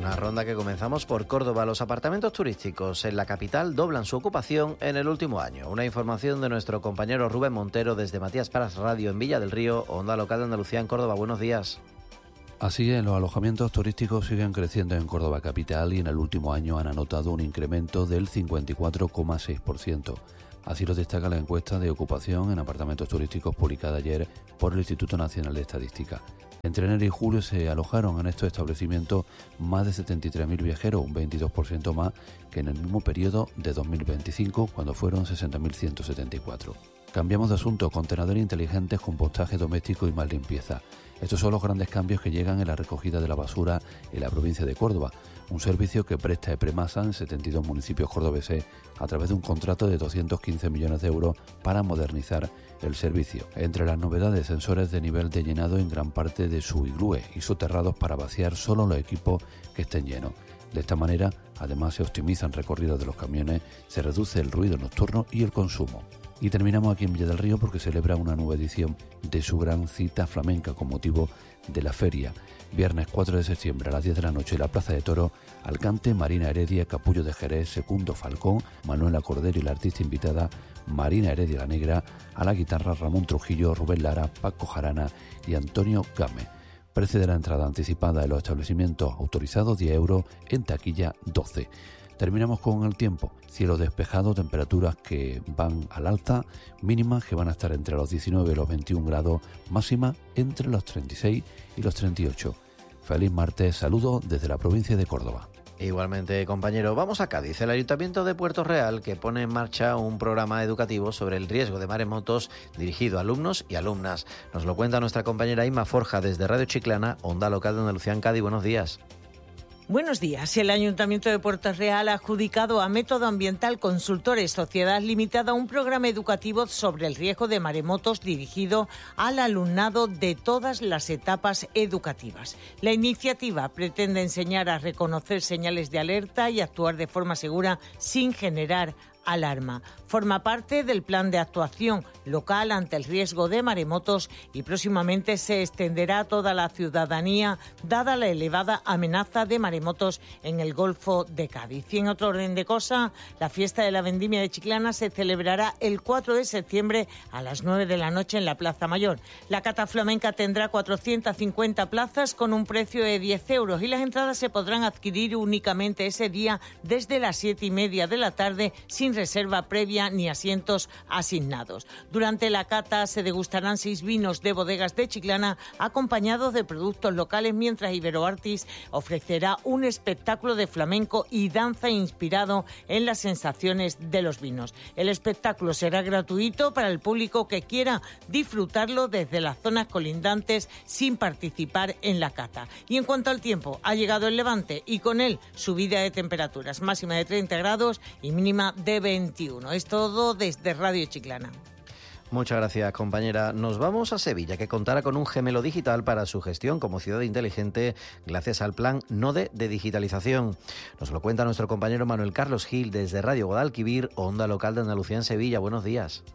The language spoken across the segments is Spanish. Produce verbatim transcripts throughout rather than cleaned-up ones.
Una ronda que comenzamos por Córdoba. Los apartamentos turísticos en la capital doblan su ocupación en el último año. Una información de nuestro compañero Rubén Montero desde Matías Prats Radio en Villa del Río, Onda Local de Andalucía en Córdoba. Buenos días. Así es, los alojamientos turísticos siguen creciendo en Córdoba capital y en el último año han anotado un incremento del cincuenta y cuatro coma seis por ciento. Así lo destaca la encuesta de ocupación en apartamentos turísticos publicada ayer por el Instituto Nacional de Estadística. Entre enero y julio se alojaron en estos establecimientos más de setenta y tres mil viajeros, un veintidós por ciento más que en el mismo periodo de dos mil veinticinco, cuando fueron sesenta mil ciento setenta y cuatro. Cambiamos de asunto, contenedores inteligentes, compostaje doméstico y más limpieza. Estos son los grandes cambios que llegan en la recogida de la basura en la provincia de Córdoba, un servicio que presta Epremasa en setenta y dos municipios cordobeses a través de un contrato de doscientos quince millones de euros para modernizar el servicio. Entre las novedades, sensores de nivel de llenado en gran parte de su iglúes y soterrados para vaciar solo los equipos que estén llenos. De esta manera, además, se optimizan recorridos de los camiones, se reduce el ruido nocturno y el consumo. Y terminamos aquí en Villa del Río porque celebra una nueva edición de su gran cita flamenca con motivo de la feria. Viernes cuatro de septiembre a las diez de la noche en la Plaza de Toros, al cante Marina Heredia, Capullo de Jerez, Secundo Falcón, Manuela Cordero y la artista invitada Marina Heredia la Negra, a la guitarra Ramón Trujillo, Rubén Lara, Paco Jarana y Antonio Game. Precio de la entrada anticipada en los establecimientos autorizados diez euros, en taquilla doce. Terminamos con el tiempo. Cielo despejado, temperaturas que van al alta, mínimas que van a estar entre los diecinueve y los veintiún grados, máxima entre los treinta y seis y los treinta y ocho. Feliz martes, saludos desde la provincia de Córdoba. Igualmente, compañero, vamos a Cádiz. El Ayuntamiento de Puerto Real que pone en marcha un programa educativo sobre el riesgo de maremotos dirigido a alumnos y alumnas. Nos lo cuenta nuestra compañera Inma Forja desde Radio Chiclana, Onda Local de Andalucía en Cádiz. Buenos días. Buenos días. El Ayuntamiento de Puerto Real ha adjudicado a Método Ambiental Consultores Sociedad Limitada un programa educativo sobre el riesgo de maremotos dirigido al alumnado de todas las etapas educativas. La iniciativa pretende enseñar a reconocer señales de alerta y actuar de forma segura sin generar alarma. Forma parte del plan de actuación local ante el riesgo de maremotos y próximamente se extenderá a toda la ciudadanía dada la elevada amenaza de maremotos en el Golfo de Cádiz. Y en otro orden de cosas, la fiesta de la Vendimia de Chiclana se celebrará el cuatro de septiembre a las nueve de la noche en la Plaza Mayor. La cata flamenca tendrá cuatrocientas cincuenta plazas con un precio de diez euros y las entradas se podrán adquirir únicamente ese día desde las siete y media de la tarde sin reserva previa ni asientos asignados. Durante la cata se degustarán seis vinos de bodegas de Chiclana acompañados de productos locales, mientras Iberoartis ofrecerá un espectáculo de flamenco y danza inspirado en las sensaciones de los vinos. El espectáculo será gratuito para el público que quiera disfrutarlo desde las zonas colindantes sin participar en la cata. Y en cuanto al tiempo, ha llegado el levante y con él subida de temperaturas, máxima de treinta grados y mínima de veintiuno. Es todo desde Radio Chiclana. Muchas gracias, compañera. Nos vamos a Sevilla, que contará con un gemelo digital para su gestión como ciudad inteligente gracias al plan NODE de digitalización. Nos lo cuenta nuestro compañero Manuel Carlos Gil desde Radio Guadalquivir, Onda Local de Andalucía en Sevilla. Buenos días.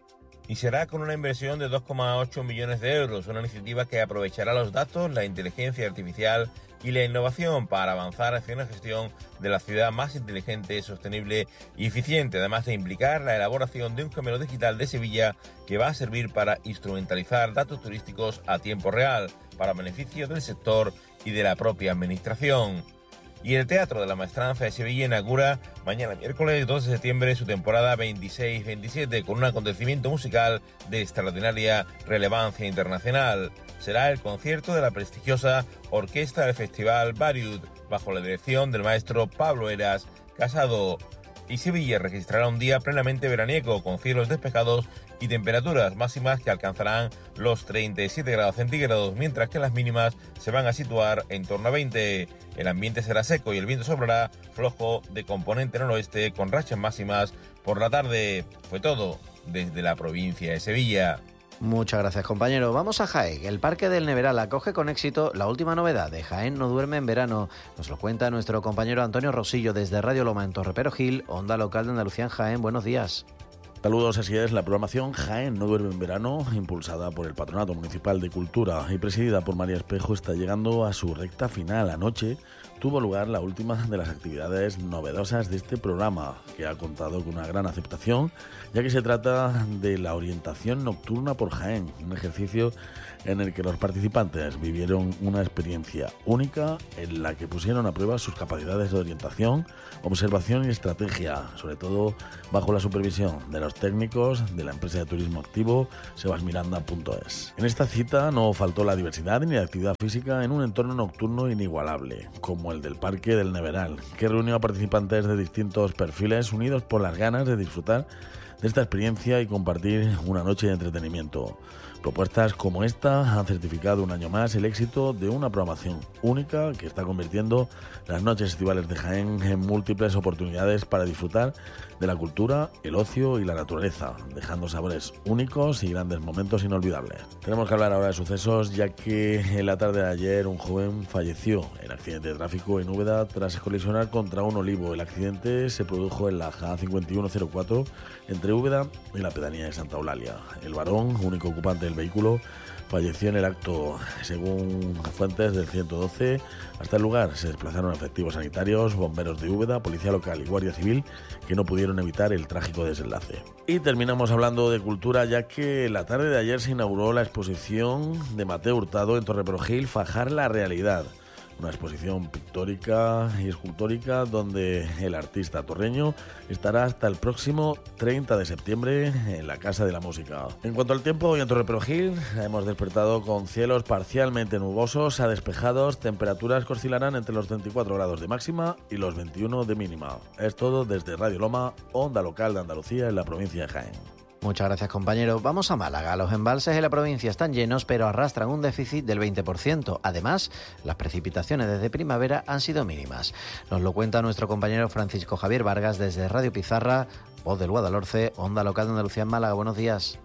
Y será con una inversión de dos coma ocho millones de euros, una iniciativa que aprovechará los datos, la inteligencia artificial y la innovación para avanzar hacia una gestión de la ciudad más inteligente, sostenible y eficiente, además de implicar la elaboración de un gemelo digital de Sevilla que va a servir para instrumentalizar datos turísticos a tiempo real, para beneficio del sector y de la propia administración. Y el Teatro de la Maestranza de Sevilla inaugura mañana miércoles dos de septiembre su temporada veintiséis veintisiete con un acontecimiento musical de extraordinaria relevancia internacional. Será el concierto de la prestigiosa orquesta del Festival Variud, bajo la dirección del maestro Pablo Eras Casado. Y Sevilla registrará un día plenamente veraniego, con cielos despejados y temperaturas máximas que alcanzarán los treinta y siete grados centígrados, mientras que las mínimas se van a situar en torno a veinte. El ambiente será seco y el viento soplará flojo de componente noroeste, con rachas máximas por la tarde. Fue todo desde la provincia de Sevilla. Muchas gracias, compañero. Vamos a Jaén. El Parque del Neveral acoge con éxito la última novedad de Jaén no duerme en verano. Nos lo cuenta nuestro compañero Antonio Rosillo desde Radio Loma en Torre Pero Gil, Onda Local de Andalucía en Jaén. Buenos días. Saludos, así es, la programación Jaén no duerme en verano, impulsada por el Patronato Municipal de Cultura y presidida por María Espejo, está llegando a su recta final. Anoche tuvo lugar la última de las actividades novedosas de este programa, que ha contado con una gran aceptación, ya que se trata de la orientación nocturna por Jaén, un ejercicio en el que los participantes vivieron una experiencia única en la que pusieron a prueba sus capacidades de orientación, observación y estrategia, sobre todo bajo la supervisión de los técnicos de la empresa de turismo activo sebasmiranda punto es. En esta cita no faltó la diversidad ni la actividad física en un entorno nocturno inigualable, como el del Parque del Neveral, que reunió a participantes de distintos perfiles unidos por las ganas de disfrutar de esta experiencia y compartir una noche de entretenimiento. Propuestas como esta han certificado un año más el éxito de una programación única que está convirtiendo las noches estivales de Jaén en múltiples oportunidades para disfrutar de la cultura, el ocio y la naturaleza, dejando sabores únicos y grandes momentos inolvidables. Tenemos que hablar ahora de sucesos, ya que en la tarde de ayer un joven falleció en accidente de tráfico en Úbeda tras colisionar contra un olivo. El accidente se produjo en la J cincuenta y uno cero cuatro entre Úbeda y la pedanía de Santa Eulalia. El varón, único ocupante del vehículo, falleció en el acto. Según fuentes del ciento doce, hasta el lugar se desplazaron efectivos sanitarios, bomberos de Úbeda, policía local y guardia civil, que no pudieron evitar el trágico desenlace. Y terminamos hablando de cultura, ya que la tarde de ayer se inauguró la exposición de Mateo Hurtado en Torreperogil, Fajar la realidad. Una exposición pictórica y escultórica donde el artista torreño estará hasta el próximo treinta de septiembre en la Casa de la Música. En cuanto al tiempo, hoy en Torreperogil hemos despertado con cielos parcialmente nubosos a despejados, temperaturas que oscilarán entre los treinta y cuatro grados de máxima y los veintiuno de mínima. Es todo desde Radio Loma, onda local de Andalucía en la provincia de Jaén. Muchas gracias, compañero. Vamos a Málaga. Los embalses en la provincia están llenos, pero arrastran un déficit del veinte por ciento. Además, las precipitaciones desde primavera han sido mínimas. Nos lo cuenta nuestro compañero Francisco Javier Vargas desde Radio Pizarra, Voz del Guadalhorce, onda local de Andalucía en Málaga. Buenos días.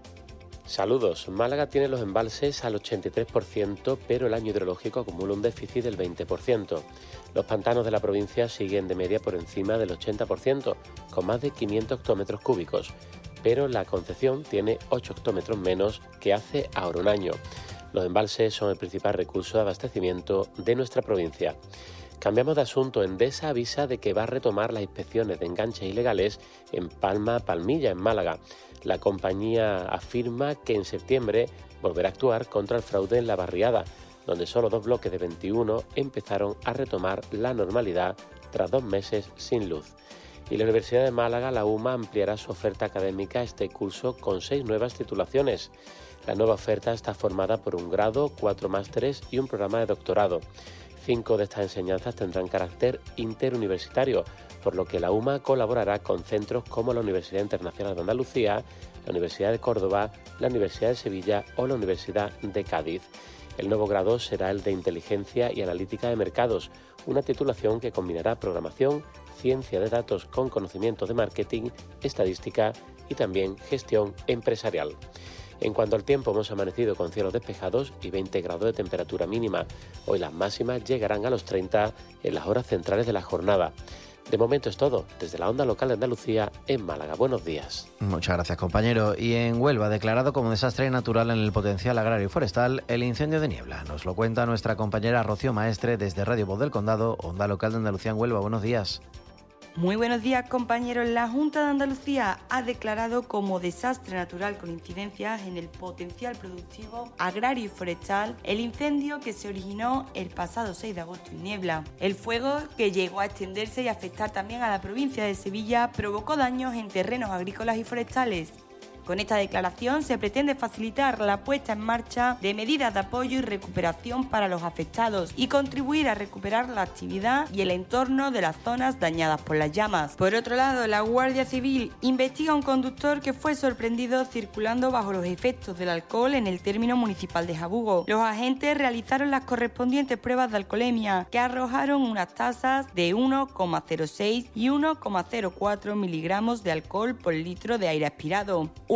Saludos. Málaga tiene los embalses al ochenta y tres por ciento, pero el año hidrológico acumula un déficit del veinte por ciento. Los pantanos de la provincia siguen de media por encima del ochenta por ciento, con más de quinientos hectómetros cúbicos, pero la Concepción tiene ocho hectómetros menos que hace ahora un año. Los embalses son el principal recurso de abastecimiento de nuestra provincia. Cambiamos de asunto. Endesa avisa de que va a retomar las inspecciones de enganches ilegales en Palma Palmilla, en Málaga. La compañía afirma que en septiembre volverá a actuar contra el fraude en La Barriada, donde solo dos bloques de veintiuno empezaron a retomar la normalidad tras dos meses sin luz. Y la Universidad de Málaga, la UMA, ampliará su oferta académica este curso con seis nuevas titulaciones. La nueva oferta está formada por un grado, cuatro másteres y un programa de doctorado. Cinco de estas enseñanzas tendrán carácter interuniversitario, por lo que la UMA colaborará con centros como la Universidad Internacional de Andalucía, la Universidad de Córdoba, la Universidad de Sevilla o la Universidad de Cádiz. El nuevo grado será el de Inteligencia y Analítica de Mercados, una titulación que combinará programación, ciencia de datos con conocimientos de marketing, estadística y también gestión empresarial. En cuanto al tiempo, hemos amanecido con cielos despejados y veinte grados de temperatura mínima. Hoy las máximas llegarán a los treinta en las horas centrales de la jornada. De momento es todo, desde la onda local de Andalucía en Málaga. Buenos días. Muchas gracias, compañero. Y en Huelva, declarado como desastre natural en el potencial agrario y forestal, el incendio de Niebla. Nos lo cuenta nuestra compañera Rocío Maestre desde Radio Voz del Condado, onda local de Andalucía en Huelva. Buenos días. Muy buenos días, compañeros. La Junta de Andalucía ha declarado como desastre natural con incidencias en el potencial productivo agrario y forestal el incendio que se originó el pasado seis de agosto en Niebla. El fuego, que llegó a extenderse y afectar también a la provincia de Sevilla, provocó daños en terrenos agrícolas y forestales. Con esta declaración se pretende facilitar la puesta en marcha de medidas de apoyo y recuperación para los afectados y contribuir a recuperar la actividad y el entorno de las zonas dañadas por las llamas. Por otro lado, la Guardia Civil investiga a un conductor que fue sorprendido circulando bajo los efectos del alcohol en el término municipal de Jabugo. Los agentes realizaron las correspondientes pruebas de alcoholemia, que arrojaron unas tasas de uno coma cero seis y uno coma cero cuatro miligramos de alcohol por litro de aire aspirado.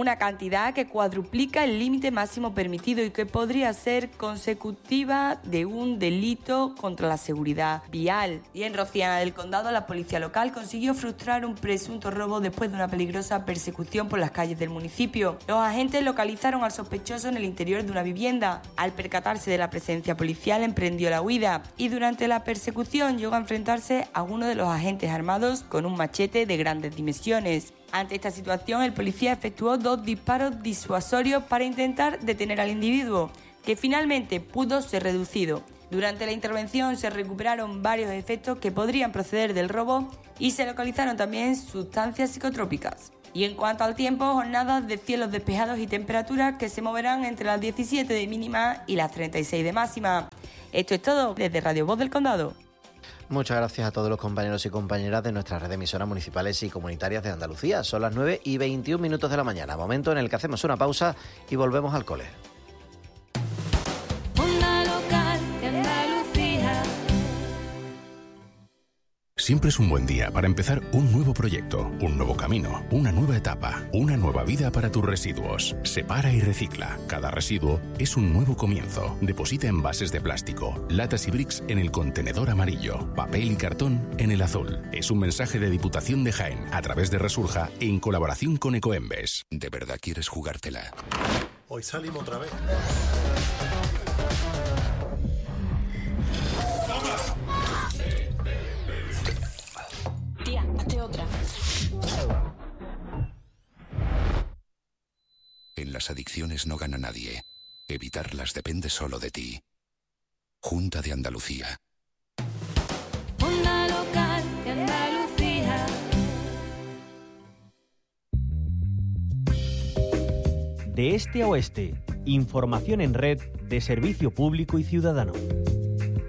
una cantidad que cuadruplica el límite máximo permitido y que podría ser consecutiva de un delito contra la seguridad vial. Y en Rociana del Condado, la policía local consiguió frustrar un presunto robo después de una peligrosa persecución por las calles del municipio. Los agentes localizaron al sospechoso en el interior de una vivienda. Al percatarse de la presencia policial, emprendió la huida y durante la persecución llegó a enfrentarse a uno de los agentes armados con un machete de grandes dimensiones. Ante esta situación, el policía efectuó dos disparos disuasorios para intentar detener al individuo, que finalmente pudo ser reducido. Durante la intervención se recuperaron varios efectos que podrían proceder del robo y se localizaron también sustancias psicotrópicas. Y en cuanto al tiempo, jornadas de cielos despejados y temperaturas que se moverán entre las diecisiete de mínima y las treinta y seis de máxima. Esto es todo desde Radio Voz del Condado. Muchas gracias a todos los compañeros y compañeras de nuestra red de emisoras municipales y comunitarias de Andalucía. Son las nueve y veintiún minutos de la mañana, momento en el que hacemos una pausa y volvemos al cole. Onda local de Andalucía. Siempre es un buen día para empezar un nuevo proyecto, un nuevo camino, una nueva etapa, una nueva vida para tus residuos. Separa y recicla. Cada residuo es un nuevo comienzo. Deposita envases de plástico, latas y bricks en el contenedor amarillo, papel y cartón en el azul. Es un mensaje de Diputación de Jaén a través de Resurja en colaboración con Ecoembes. ¿De verdad quieres jugártela? Hoy salimos otra vez. Tía, hazte otra. En las adicciones no gana nadie. Evitarlas depende solo de ti. Junta de Andalucía. Onda local de Andalucía. De este a oeste, información en red de servicio público y ciudadano.